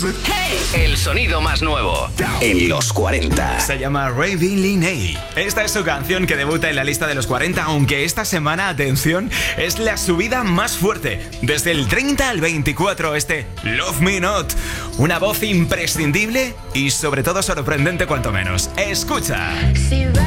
El sonido más nuevo en los 40. Se llama Raven Linney. Esta es su canción que debuta en la lista de los 40, aunque esta semana, atención, es la subida más fuerte. Desde el 30 al 24, Love Me Not. Una voz imprescindible y sobre todo sorprendente cuanto menos. Escucha.